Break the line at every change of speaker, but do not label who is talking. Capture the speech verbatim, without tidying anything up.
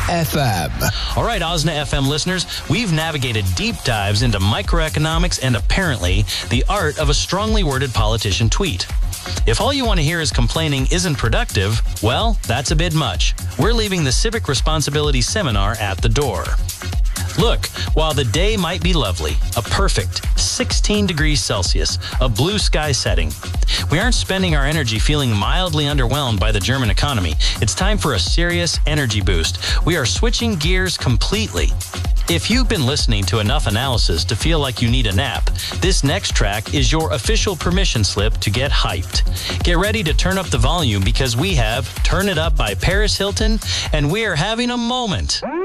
F M.
All right, Osna F M listeners, we've navigated deep dives into microeconomics and apparently the art of a strongly worded politician tweet. If all you want to hear is complaining isn't productive, well, that's a bit much. We're leaving the Civic Responsibility Seminar at the door. Look, while the day might be lovely, a perfect sixteen degrees Celsius, a blue sky setting, we aren't spending our energy feeling mildly underwhelmed by the German economy. It's time for a serious energy boost. We are switching gears completely. If you've been listening to enough analysis to feel like you need a nap, this next track is your official permission slip to get hyped. Get ready to turn up the volume because we have Turn It Up by Paris Hilton, and we are having a moment.